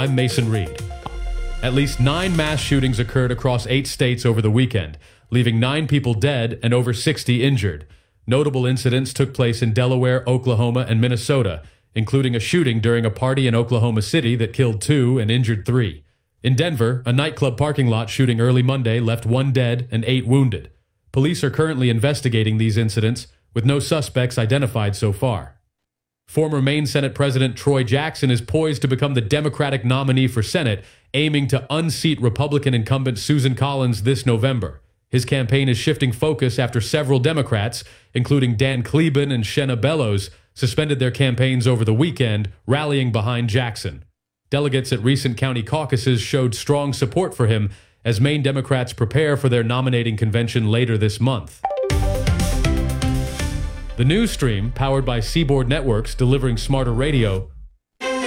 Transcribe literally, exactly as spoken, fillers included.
I'm Mason Reed. At least nine mass shootings occurred across eight states over the weekend, leaving nine people dead and over sixty injured. Notable incidents took place in Delaware, Oklahoma, and Minnesota, including a shooting during a party in Oklahoma City that killed two and injured three. In Denver, a nightclub parking lot shooting early Monday left one dead and eight wounded. Police are currently investigating these incidents, with no suspects identified so far. Former Maine Senate President Troy Jackson is poised to become the Democratic nominee for Senate, aiming to unseat Republican incumbent Susan Collins this November. His campaign is shifting focus after several Democrats, including Dan Kleben and Shenna Bellows, suspended their campaigns over the weekend, rallying behind Jackson. Delegates at recent county caucuses showed strong support for him as Maine Democrats prepare for their nominating convention later this month. The news stream, powered by Seaboard Networks delivering smarter radio,